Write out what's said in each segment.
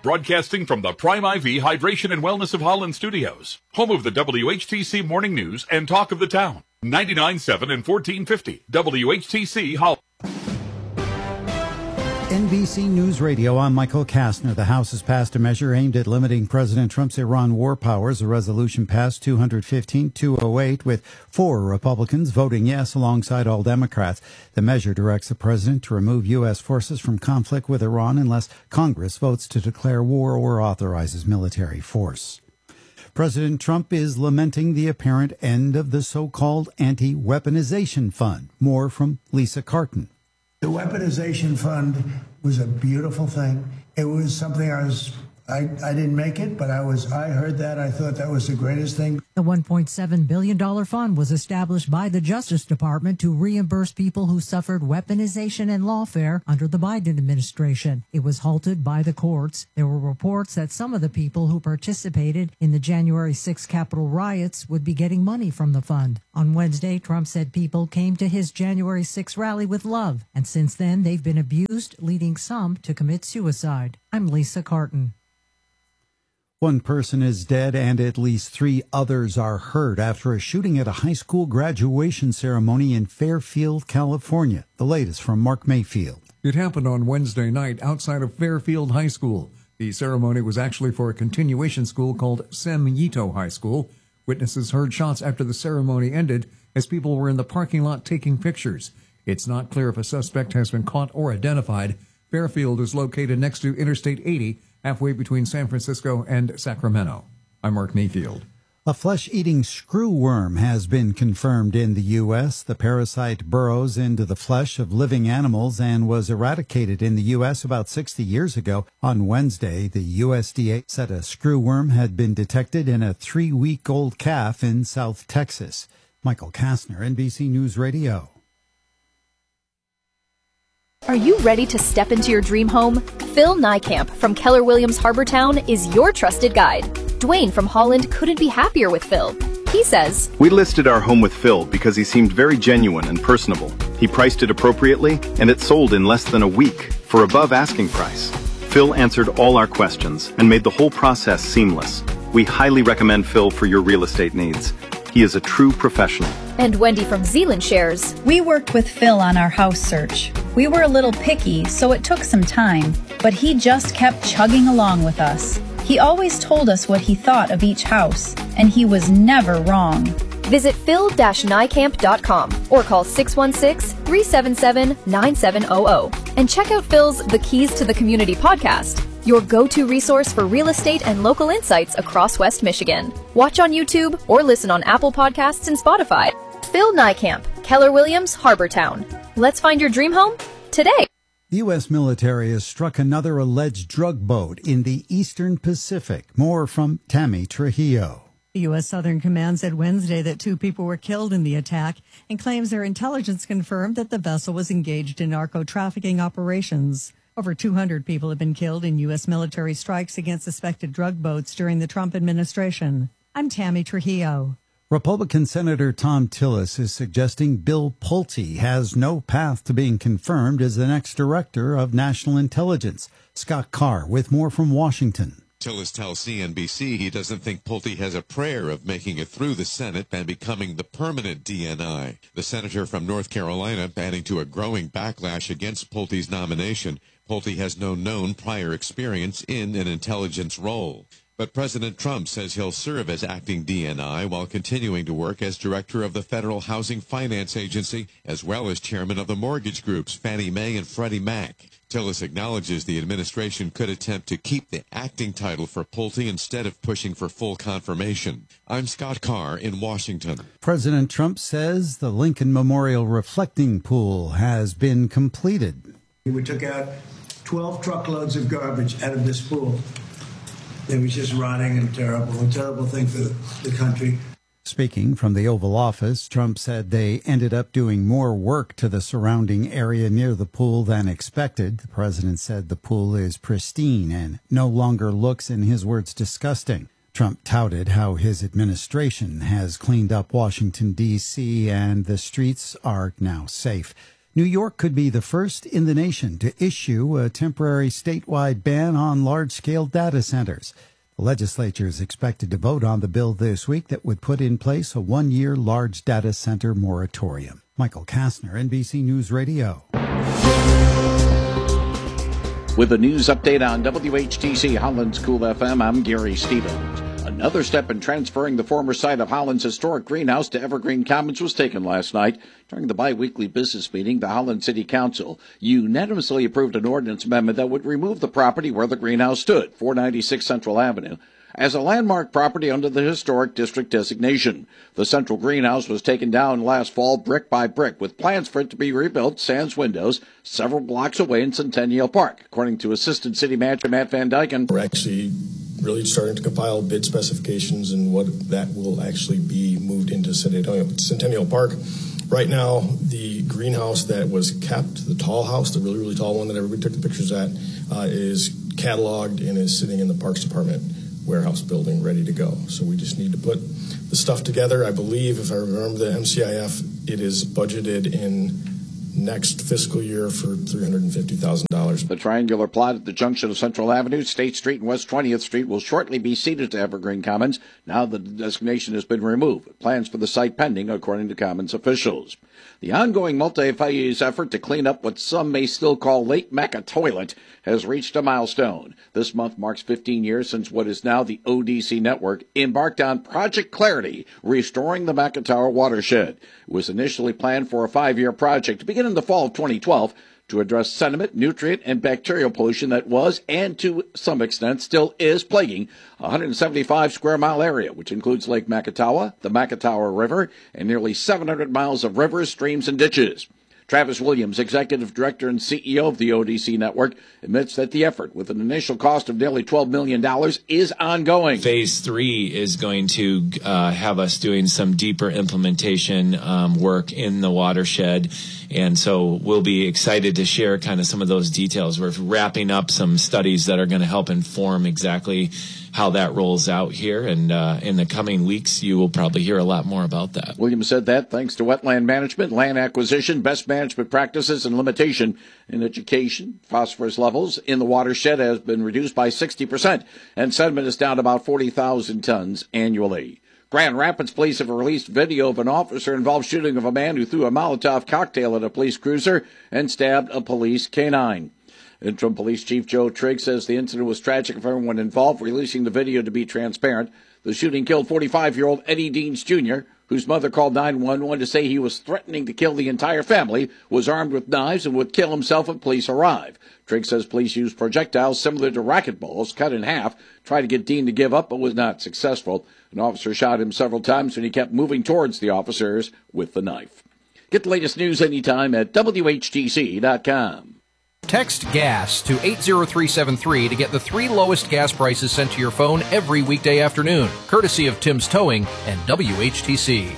broadcasting from the Prime IV Hydration and Wellness of Holland studios, home of the WHTC Morning News and Talk of the Town. 99.7 and 1450 WHTC Holland. NBC News Radio, I'm Michael Kastner. The House has passed a measure aimed at limiting President Trump's Iran war powers. A resolution passed 215-208 with 4 Republicans voting yes alongside all Democrats. The measure directs the president to remove U.S. forces from conflict with Iran unless Congress votes to declare war or authorizes military force. President Trump is lamenting the apparent end of the so-called anti-weaponization fund. More from Lisa Carton. The weaponization fund was a beautiful thing. It was something I didn't make it, but I heard that. I thought that was the greatest thing. The $1.7 billion fund was established by the Justice Department to reimburse people who suffered weaponization and lawfare under the Biden administration. It was halted by the courts. There were reports that some of the people who participated in the January 6 Capitol riots would be getting money from the fund. On Wednesday, Trump said people came to his January 6 rally with love, and since then they've been abused, leading some to commit suicide. I'm Lisa Carton. 1 person is dead and at least 3 others are hurt after a shooting at a high school graduation ceremony in Fairfield, California. The latest from Mark Mayfield. It happened on Wednesday night outside of Fairfield High School. The ceremony was actually for a continuation school called Sem Yito High School. Witnesses heard shots after the ceremony ended as people were in the parking lot taking pictures. It's not clear if a suspect has been caught or identified. Fairfield is located next to Interstate 80, halfway between San Francisco and Sacramento. I'm Mark Mayfield. A flesh-eating screwworm has been confirmed in the U.S. The parasite burrows into the flesh of living animals and was eradicated in the U.S. about 60 years ago. On Wednesday, the USDA said a screwworm had been detected in a 3-week-old calf in South Texas. Michael Kastner, NBC News Radio. Are you ready to step into your dream home? Phil Niekamp from Keller Williams Harbortown is your trusted guide. Dwayne from Holland couldn't be happier with Phil. He says, "We listed our home with Phil because he seemed very genuine and personable. He priced it appropriately, and it sold in less than a week for above asking price. Phil answered all our questions and made the whole process seamless. We highly recommend Phil for your real estate needs. He is a true professional." And Wendy from Zealand shares, "We worked with Phil on our house search. We were a little picky, so it took some time, but he just kept chugging along with us. He always told us what he thought of each house, and he was never wrong." Visit phil-niekamp.com or call 616-377-9700 and check out Phil's The Keys to the Community podcast, your go-to resource for real estate and local insights across West Michigan. Watch on YouTube or listen on Apple Podcasts and Spotify. Phil Niekamp, Keller Williams, Harbortown. Let's find your dream home today. The U.S. military has struck another alleged drug boat in the Eastern Pacific. More from Tammy Trujillo. The U.S. Southern Command said Wednesday that 2 people were killed in the attack and claims their intelligence confirmed that the vessel was engaged in narco-trafficking operations. Over 200 people have been killed in U.S. military strikes against suspected drug boats during the Trump administration. I'm Tammy Trujillo. Republican Senator Thom Tillis is suggesting Bill Pulte has no path to being confirmed as the next director of national intelligence. Scott Carr with more from Washington. Tillis tells CNBC he doesn't think Pulte has a prayer of making it through the Senate and becoming the permanent DNI. The senator from North Carolina adding to a growing backlash against Pulte's nomination. Pulte has no known prior experience in an intelligence role. But President Trump says he'll serve as acting DNI while continuing to work as director of the Federal Housing Finance Agency, as well as chairman of the mortgage groups Fannie Mae and Freddie Mac. Tillis acknowledges the administration could attempt to keep the acting title for Pulte instead of pushing for full confirmation. I'm Scott Carr in Washington. President Trump says the Lincoln Memorial Reflecting Pool has been completed. We took out 12 truckloads of garbage out of this pool. It was just rotting and terrible, a terrible thing for the country. Speaking from the Oval Office, Trump said they ended up doing more work to the surrounding area near the pool than expected. The president said the pool is pristine and no longer looks, in his words, disgusting. Trump touted how his administration has cleaned up Washington, D.C., and the streets are now safe. New York could be the first in the nation to issue a temporary statewide ban on large-scale data centers. The legislature is expected to vote on the bill this week that would put in place a one-year large data center moratorium. Michael Kastner, NBC News Radio. With a news update on WHTC Holland's Cool FM, I'm Gary Stevens. Another step in transferring the former site of Holland's historic greenhouse to Evergreen Commons was taken last night. During the bi-weekly business meeting, the Holland City Council unanimously approved an ordinance amendment that would remove the property where the greenhouse stood, 496 Central Avenue, as a landmark property under the Historic District designation. The central greenhouse was taken down last fall brick by brick, with plans for it to be rebuilt sans windows several blocks away in Centennial Park, according to Assistant City Manager Matt Van Dyken. We're actually really starting to compile bid specifications and what that will actually be moved into Centennial Park. Right now, the greenhouse that was kept, the tall house, the really, really tall one that everybody took the pictures at, is cataloged and is sitting in the Parks Department warehouse building ready to go. So we just need to put the stuff together. I believe, if I remember the MCIF, it is budgeted in next fiscal year for $350,000. The triangular plot at the junction of Central Avenue, State Street, and West 20th Street will shortly be ceded to Evergreen Commons. Now the designation has been removed. Plans for the site pending, according to Commons officials. The ongoing multi-phase effort to clean up what some may still call Lake Mecca Toilet has reached a milestone. This month marks 15 years since what is now the ODC Network embarked on Project Clarity, restoring the Mecca Tower watershed. It was initially planned for a 5-year project to begin in the fall of 2012 to address sediment, nutrient, and bacterial pollution that was, and to some extent still is, plaguing a 175 square mile area, which includes Lake Macatawa, the Macatawa River, and nearly 700 miles of rivers, streams, and ditches. Travis Williams, Executive Director and CEO of the ODC Network, admits that the effort, with an initial cost of nearly $12 million, is ongoing. Phase 3 is going to have us doing some deeper implementation work in the watershed, and so we'll be excited to share kind of some of those details. We're wrapping up some studies that are going to help inform exactly how that rolls out here, and in the coming weeks, you will probably hear a lot more about that. Williams said that thanks to wetland management, land acquisition, best management practices, and limitation in education, phosphorus levels in the watershed has been reduced by 60%, and sediment is down about 40,000 tons annually. Grand Rapids police have released video of an officer-involved shooting of a man who threw a Molotov cocktail at a police cruiser and stabbed a police canine. Interim Police Chief Joe Trigg says the incident was tragic for everyone involved, releasing the video to be transparent. The shooting killed 45-year-old Eddie Deans Jr., whose mother called 911 to say he was threatening to kill the entire family, was armed with knives, and would kill himself if police arrive. Trigg says police used projectiles similar to racquetballs, cut in half, tried to get Dean to give up, but was not successful. An officer shot him several times when he kept moving towards the officers with the knife. Get the latest news anytime at WHTC.com. Text GAS to 80373 to get the 3 lowest gas prices sent to your phone every weekday afternoon, courtesy of Tim's Towing and WHTC.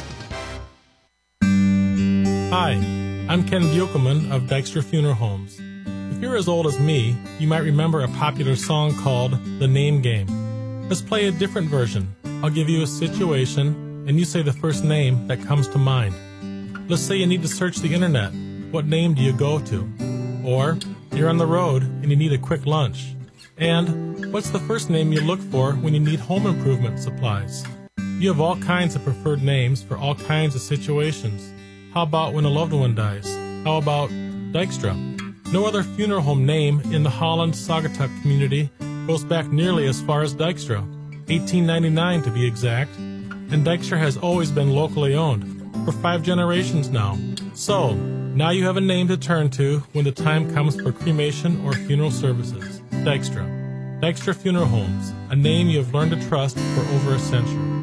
Hi, I'm Ken Buchelman of Dykstra Funeral Homes. If you're as old as me, you might remember a popular song called The Name Game. Let's play a different version. I'll give you a situation, and you say the first name that comes to mind. Let's say you need to search the internet. What name do you go to? Or you're on the road and you need a quick lunch. And what's the first name you look for when you need home improvement supplies? You have all kinds of preferred names for all kinds of situations. How about when a loved one dies? How about Dykstra? No other funeral home name in the Holland-Saugatuck community goes back nearly as far as Dykstra, 1899 to be exact, and Dykstra has always been locally owned, for 5 generations now. So, now you have a name to turn to when the time comes for cremation or funeral services. Dykstra. Dykstra Funeral Homes, a name you have learned to trust for over a century.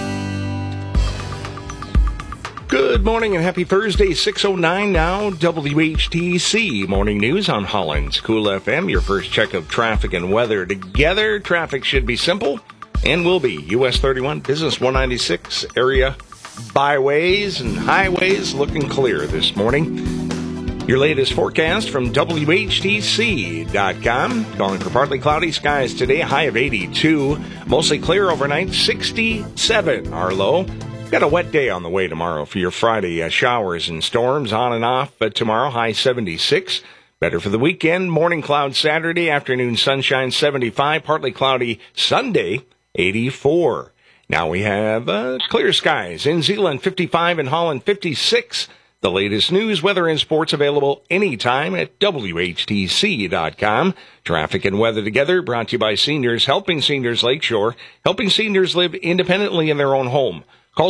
Good morning and happy Thursday, 6:09 now, WHTC Morning News on Holland's Cool FM. Your first check of traffic and weather together. Traffic should be simple and will be. US 31, Business 196 area byways and highways looking clear this morning. Your latest forecast from WHTC.com. Calling for partly cloudy skies today, a high of 82. Mostly clear overnight, 67 our low. Got a wet day on the way tomorrow for your Friday. Showers and storms on and off, but tomorrow high 76. Better for the weekend. Morning clouds Saturday, afternoon sunshine 75, partly cloudy Sunday 84. Now we have clear skies in Zeeland 55 and Holland 56. The latest news, weather, and sports available anytime at WHTC.com. Traffic and weather together brought to you by Seniors Helping Seniors Lakeshore, helping seniors live independently in their own home. Call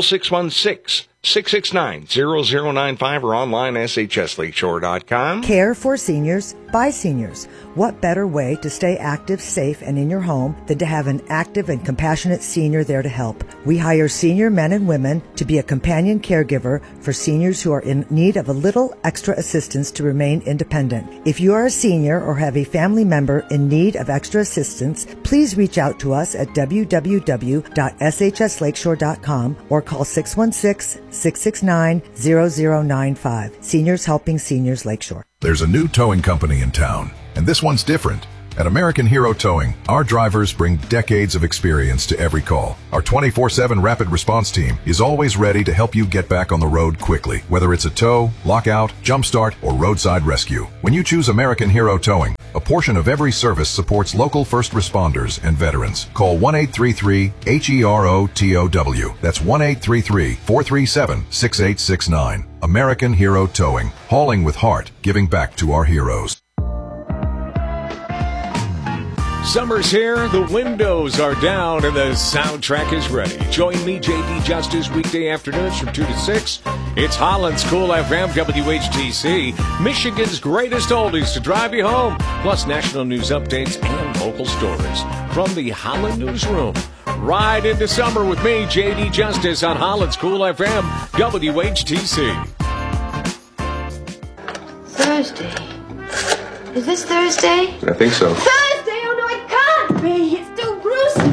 616-669-0095 or online shslakeshore.com. Care for seniors by seniors. What better way to stay active, safe, and in your home than to have an active and compassionate senior there to help? We hire senior men and women to be a companion caregiver for seniors who are in need of a little extra assistance to remain independent. If you are a senior or have a family member in need of extra assistance, please reach out to us at www.shslakeshore.com or call 616-669-0095. Seniors Helping Seniors Lakeshore. There's a new towing company in town, and this one's different. At American Hero Towing, our drivers bring decades of experience to every call. Our 24/7 rapid response team is always ready to help you get back on the road quickly, whether it's a tow, lockout, jumpstart, or roadside rescue. When you choose American Hero Towing, a portion of every service supports local first responders and veterans. Call 1-833-HERO-TOW. That's 1-833-437-6869. American Hero Towing. Hauling with heart, giving back to our heroes. Summer's here, the windows are down, and the soundtrack is ready. Join me, J.D. Justice, weekday afternoons from 2 to 6. It's Holland's Cool FM, WHTC, Michigan's greatest oldies to drive you home, plus national news updates and local stories from the Holland Newsroom. Ride into summer with me, J.D. Justice, on Holland's Cool FM, WHTC. Thursday. Is this Thursday? I think so. Thursday! Oh no, it can't be! It's too gruesome!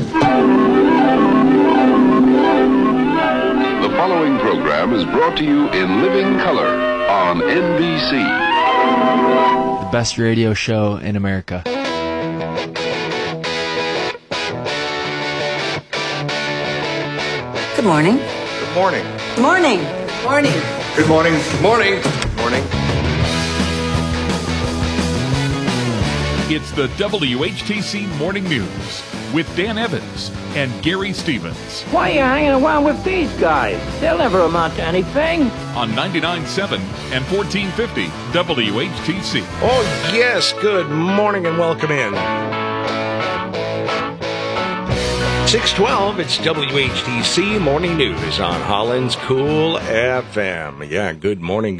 The following program is brought to you in living color on NBC. The best radio show in America. Good morning. Good morning. Good morning. Good morning. Good morning. Good morning. Good morning. It's the WHTC Morning News with Dan Evans and Gary Stevens. Why are you hanging around with these guys? They'll never amount to anything. On 99.7 and 1450 WHTC. Oh, yes. Good morning and welcome in. 6:12, it's WHTC Morning News on Holland's Cool FM. Yeah, good morning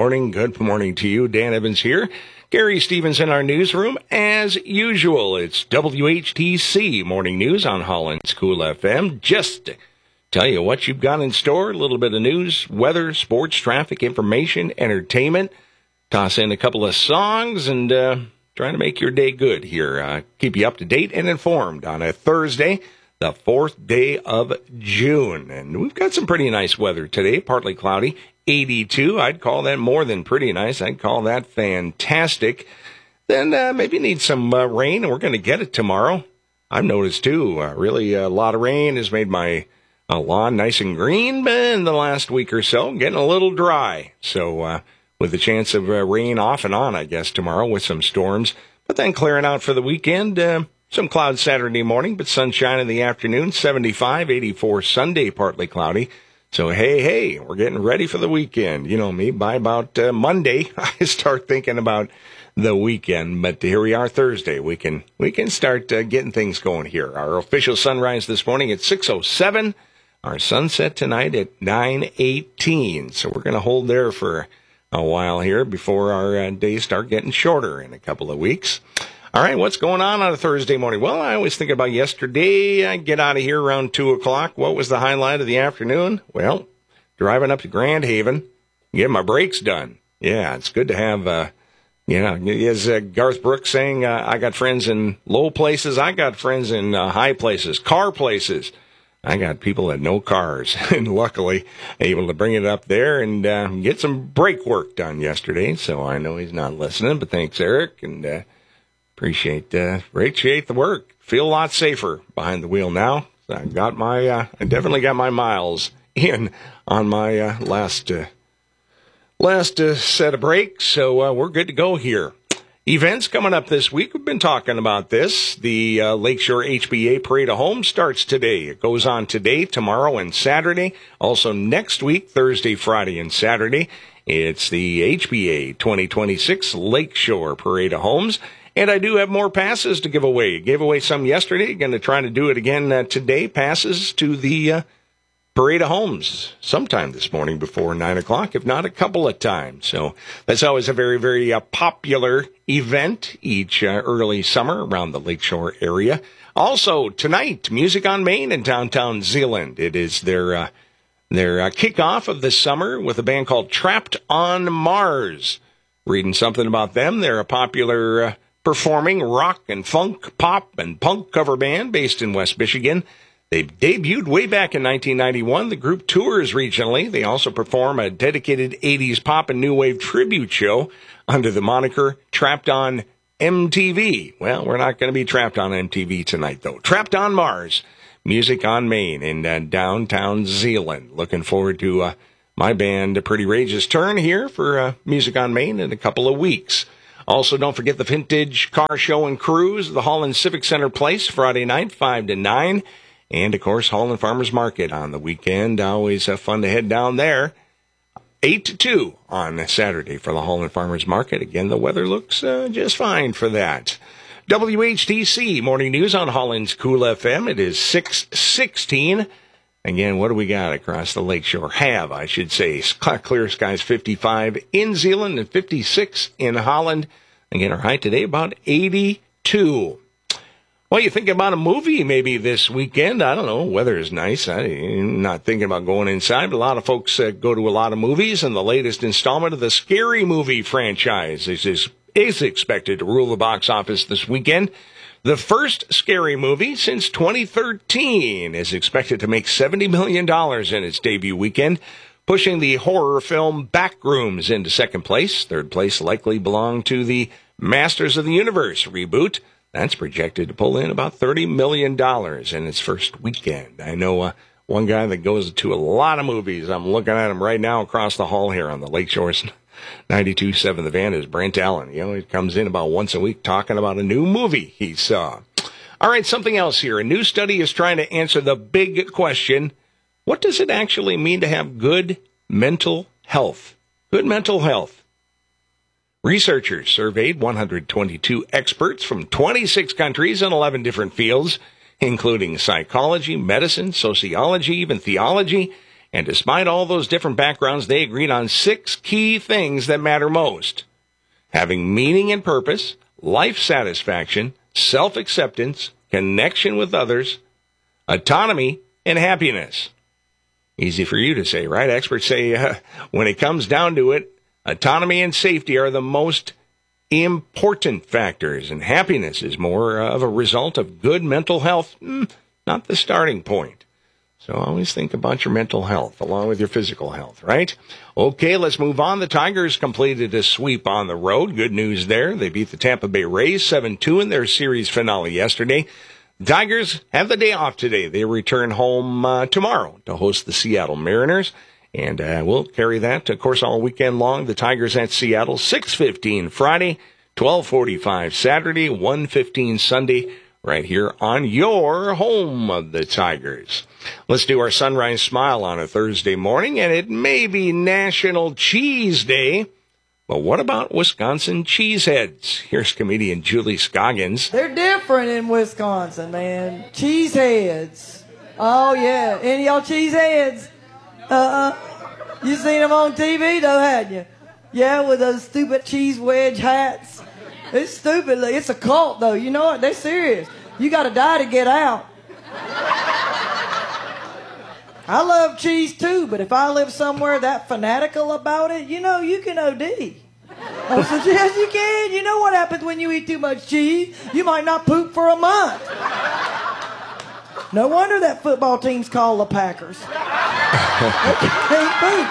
to you. Dan Evans here. Gary Stevens in our newsroom. As usual, it's WHTC Morning News on Holland's Cool FM. Just to tell you what you've got in store, a little bit of news, weather, sports, traffic, information, entertainment. Toss in a couple of songs and trying to make your day good here. Keep you up to date and informed on a Thursday, the 4th day of June. And we've got some pretty nice weather today, partly cloudy. 82, I'd call that more than pretty nice. I'd call that fantastic. Then maybe need some rain, and we're going to get it tomorrow. I've noticed, too, really a lot of rain has made my lawn nice and green, but in the last week or so, getting a little dry. So with the chance of rain off and on, I guess, tomorrow with some storms. But then clearing out for the weekend, some clouds Saturday morning, but sunshine in the afternoon, 75, 84 Sunday, partly cloudy. So, hey, we're getting ready for the weekend. You know me, by about Monday, I start thinking about the weekend. But here we are Thursday. We can start getting things going here. Our official sunrise this morning at 6:07. Our sunset tonight at 9:18. So we're going to hold there for a while here before our days start getting shorter in a couple of weeks. All right, what's going on a Thursday morning? Well, I always think about yesterday. I get out of here around 2 o'clock. What was the highlight of the afternoon? Well, driving up to Grand Haven, getting my brakes done. Yeah, it's good to have, as Garth Brooks saying, I got friends in low places. I got friends in high places, car places. I got people that know cars, and luckily able to bring it up there and get some brake work done yesterday. So I know he's not listening, but thanks, Eric, and appreciate the work. Feel a lot safer behind the wheel now. I definitely got my miles in on my last set of breaks, so we're good to go here. Events coming up this week. We've been talking about this. The Lakeshore HBA Parade of Homes starts today. It goes on today, tomorrow, and Saturday. Also next week, Thursday, Friday, and Saturday. It's the HBA 2026 Lakeshore Parade of Homes. And I do have more passes to give away. Gave away some yesterday. Going to try to do it again today. Passes to the Parade of Homes sometime this morning before 9 o'clock, if not a couple of times. So that's always a very, very popular event each early summer around the Lakeshore area. Also, tonight, Music on Main in downtown Zeeland. It is their kickoff of the summer with a band called Trapped on Mars. Reading something about them, they're a popular performing rock and funk, pop, and punk cover band based in West Michigan. They debuted way back in 1991. The group tours regionally. They also perform a dedicated 80s pop and new wave tribute show under the moniker Trapped on MTV. Well, we're not going to be trapped on MTV tonight, though. Trapped on Mars, Music on Main in downtown Zeeland. Looking forward to my band, Pretty Rage's turn here for Music on Main in a couple of weeks. Also, don't forget the Vintage Car Show and Cruise, the Holland Civic Center Place, Friday night, 5 to 9. And, of course, Holland Farmers Market on the weekend. Always fun to head down there. 8 to 2 on Saturday for the Holland Farmers Market. Again, the weather looks just fine for that. WHTC Morning News on Holland's Cool FM. It is 6:16. Again, what do we got across the lakeshore? I should say. Clear skies 55 in Zeeland and 56 in Holland. Again, our high today about 82. Well, you think about a movie maybe this weekend. I don't know. Weather is nice. I'm not thinking about going inside, but a lot of folks go to a lot of movies, and the latest installment of the Scary Movie franchise is expected to rule the box office this weekend. The first Scary Movie since 2013 is expected to make $70 million in its debut weekend, pushing the horror film Backrooms into second place. Third place likely belonged to the Masters of the Universe reboot. That's projected to pull in about $30 million in its first weekend. I know one guy that goes to a lot of movies. I'm looking at him right now across the hall here on the Lakeshore's 92.7 The Van is Brent Allen. You know, he comes in about once a week talking about a new movie he saw. All right, something else here. A new study is trying to answer the big question, what does it actually mean to have good mental health? Good mental health. Researchers surveyed 122 experts from 26 countries in 11 different fields, including psychology, medicine, sociology, even theology. And despite all those different backgrounds, they agreed on 6 key things that matter most. Having meaning and purpose, life satisfaction, self-acceptance, connection with others, autonomy, and happiness. Easy for you to say, right? Experts say when it comes down to it, autonomy and safety are the most important factors, and happiness is more of a result of good mental health, not the starting point. So always think about your mental health along with your physical health, right? Okay, let's move on. The Tigers completed a sweep on the road. Good news there. They beat the Tampa Bay Rays 7-2 in their series finale yesterday. The Tigers have the day off today. They return home tomorrow to host the Seattle Mariners. And we'll carry that, of course, all weekend long. The Tigers at Seattle, 6:15 Friday, 12:45 Saturday, 1:15 Sunday, right here on your home of the Tigers. Let's do our Sunrise Smile on a Thursday morning, and it may be National Cheese Day, but what about Wisconsin cheeseheads? Here's comedian Julie Scoggins. They're different in Wisconsin, man. Cheeseheads. Oh, yeah. Any of y'all cheeseheads? You seen them on TV, though, hadn't you? Yeah, with those stupid cheese wedge hats. It's stupid. It's a cult, though. You know what? They're serious. You got to die to get out. I love cheese, too, but if I live somewhere that fanatical about it, you know, you can OD. I said, yes, you can. You know what happens when you eat too much cheese? You might not poop for a month. No wonder that football team's called the Packers. They can't poop.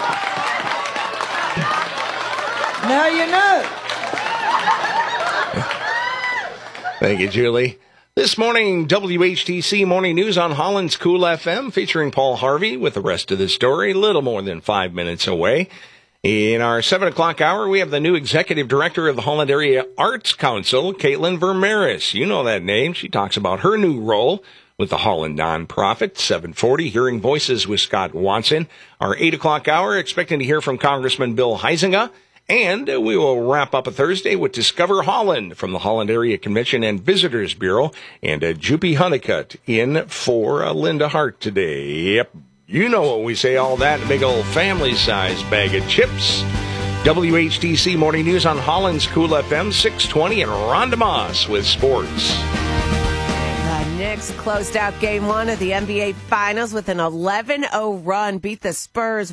Now you know. Thank you, Julie. This morning, WHTC Morning News on Holland's Cool FM, featuring Paul Harvey with the rest of the story, a little more than 5 minutes away. In our 7 o'clock hour, we have the new executive director of the Holland Area Arts Council, Caitlin Vermeris. You know that name. She talks about her new role with the Holland nonprofit. 7:40, Hearing Voices with Scott Watson. Our 8 o'clock hour, expecting to hear from Congressman Bill Huizenga. And we will wrap up a Thursday with Discover Holland from the Holland Area Convention and Visitors Bureau. And Juppie Honeycutt in for Linda Hart today. Yep, you know what we say, all that in a big old family-sized bag of chips. WHTC Morning News on Holland's Cool FM, 6:20, and Rhonda Moss with sports. Knicks closed out Game 1 of the NBA Finals with an 11-0 run, beat the Spurs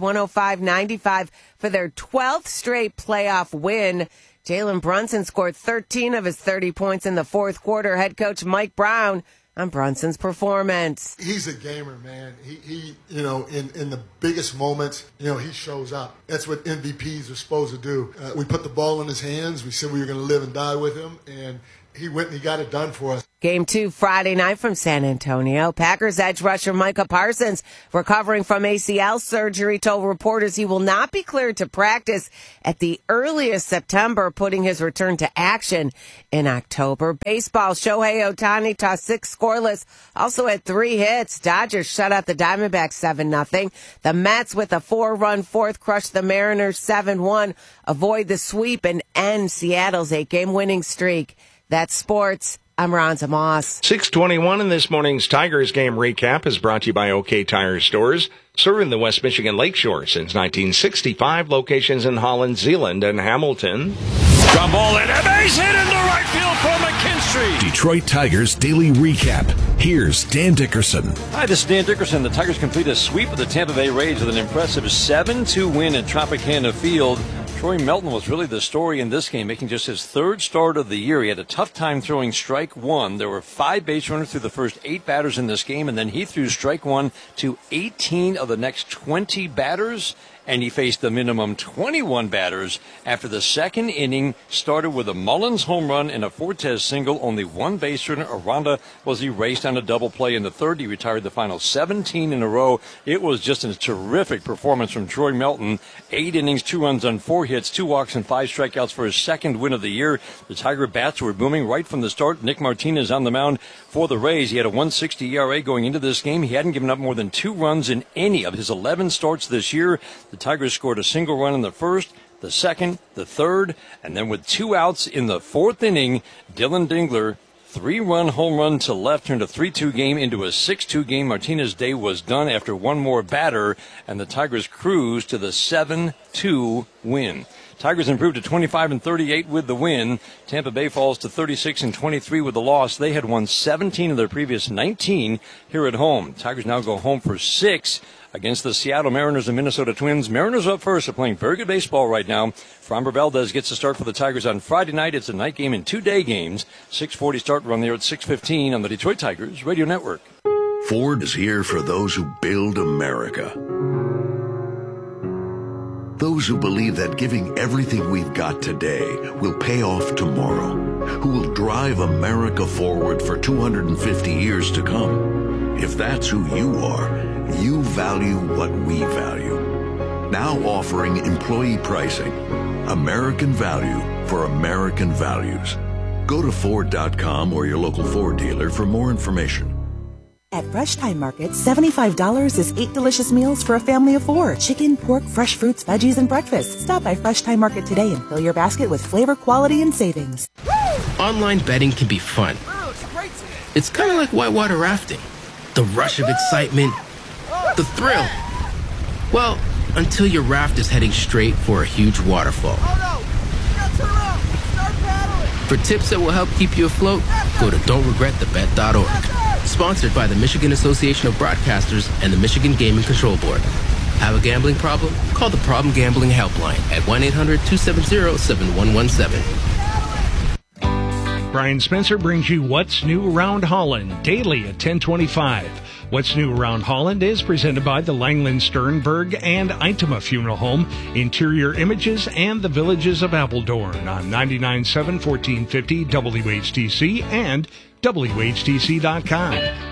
105-95 for their 12th straight playoff win. Jalen Brunson scored 13 of his 30 points in the fourth quarter. Head coach Mike Brown on Brunson's performance. He's a gamer, man. He you know, in the biggest moments, you know, he shows up. That's what MVPs are supposed to do. We put the ball in his hands. We said we were going to live and die with him, and he went and he got it done for us. Game 2 Friday night from San Antonio. Packers edge rusher Micah Parsons, recovering from ACL surgery, told reporters he will not be cleared to practice at the earliest September, putting his return to action in October. Baseball, Shohei Ohtani tossed 6 scoreless, also had 3 hits. Dodgers shut out the Diamondbacks 7-0. The Mets, with a 4-run fourth, crushed the Mariners 7-1, avoid the sweep and end Seattle's 8-game winning streak. That's sports. I'm Rhonda Moss. 6:21 in this morning's Tigers game recap is brought to you by OK Tire Stores, serving the West Michigan Lakeshore since 1965. Locations in Holland, Zeeland, and Hamilton. Ground ball and a base hit into right field for McKinstry. Detroit Tigers Daily Recap. Here's Dan Dickerson. Hi, this is Dan Dickerson. The Tigers complete a sweep of the Tampa Bay Rays with an impressive 7-2 win at Tropicana Field. Troy Melton was really the story in this game, making just his third start of the year. He had a tough time throwing strike one. There were 5 base runners through the first 8 batters in this game, and then he threw strike one to 18 of the next 20 batters, and he faced a minimum 21 batters. After the second inning started with a Mullins home run and a Fortes single, only 1 base runner, Aranda, was erased on a double play. In the third, he retired the final 17 in a row. It was just a terrific performance from Troy Melton. 8 innings, 2 runs on 4 hits, 2 walks, and 5 strikeouts for his second win of the year. The Tiger bats were booming right from the start. Nick Martinez on the mound for the Rays. He had a 1.60 ERA going into this game. He hadn't given up more than 2 runs in any of his 11 starts this year. The Tigers scored a single run in the first, the second, the third, and then with 2 outs in the 4th inning, Dylan Dingler, 3-run home run to left, turned a 3-2 game into a 6-2 game. Martinez's day was done after one more batter, and the Tigers cruised to the 7-2 win. Tigers improved to 25-38 with the win. Tampa Bay falls to 36-23 with the loss. They had won 17 of their previous 19 here at home. Tigers now go home for 6 against the Seattle Mariners and Minnesota Twins. Mariners up first are playing very good baseball right now. Framber Valdez gets to start for the Tigers on Friday night. It's a night game and 2 day games. 6:40 start run there at 6:15 on the Detroit Tigers Radio Network. Ford is here for those who build America. Those who believe that giving everything we've got today will pay off tomorrow. Who will drive America forward for 250 years to come. If that's who you are, you value what we value. Now offering employee pricing. American value for American values. Go to Ford.com or your local Ford dealer for more information. At Fresh Time Market, $75 is 8 delicious meals for a family of 4. Chicken, pork, fresh fruits, veggies, and breakfast. Stop by Fresh Time Market today and fill your basket with flavor, quality, and savings. Online betting can be fun. It's kind of like whitewater rafting. The rush of excitement, the thrill. Well, until your raft is heading straight for a huge waterfall. For tips that will help keep you afloat, go to don'tregretthebet.org. Sponsored by the Michigan Association of Broadcasters and the Michigan Gaming Control Board. Have a gambling problem? Call the Problem Gambling Helpline at 1-800-270-7117. Brian Spencer brings you What's New Around Holland daily at 10:25. What's New Around Holland is presented by the Langland Sternberg and Eitema Funeral Home, Interior Images, and the Villages of Appledorn on 99.7 1450 WHTC and WHTC.com.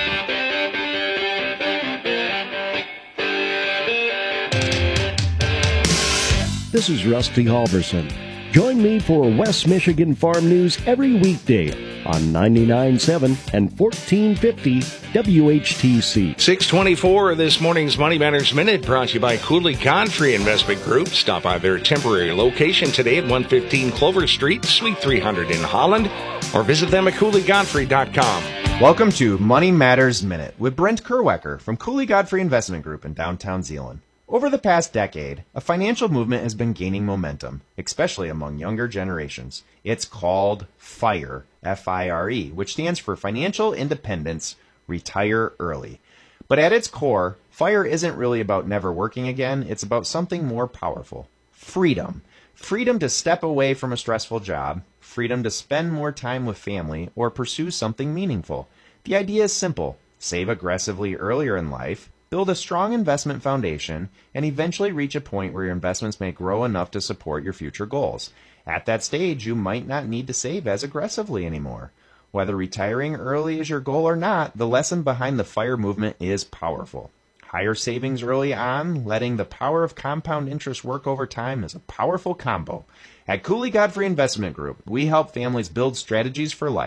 This is Rusty Halverson. Join me for West Michigan Farm News every weekday on 99.7 and 1450 WHTC. 624 this morning's Money Matters Minute brought to you by Cooley Godfrey Investment Group. Stop by their temporary location today at 115 Clover Street, Suite 300 in Holland, or visit them at CooleyGodfrey.com. Welcome to Money Matters Minute with Brent Kerwecker from Cooley Godfrey Investment Group in downtown Zeeland. Over the past decade, a financial movement has been gaining momentum, especially among younger generations. It's called FIRE, F-I-R-E, which stands for Financial Independence, Retire Early. But at its core, FIRE isn't really about never working again, it's about something more powerful. Freedom. Freedom to step away from a stressful job, freedom to spend more time with family, or pursue something meaningful. The idea is simple. Save aggressively earlier in life, build a strong investment foundation, and eventually reach a point where your investments may grow enough to support your future goals. At that stage, you might not need to save as aggressively anymore. Whether retiring early is your goal or not, the lesson behind the FIRE movement is powerful. Higher savings early on, letting the power of compound interest work over time is a powerful combo. At Cooley Godfrey Investment Group, we help families build strategies for life